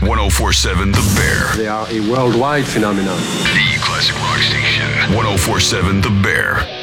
1047 The Bear. They are a worldwide phenomenon. The classic rock station. 1047 The Bear.